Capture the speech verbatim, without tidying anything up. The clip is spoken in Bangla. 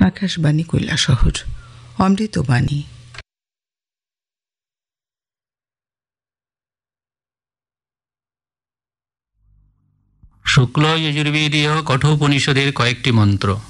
আকাশবাণী কৈলাসহর, অমৃতবাণী। শুক্ল যজুর্বেদীয় কঠোপনিষদের কয়েকটি মন্ত্র।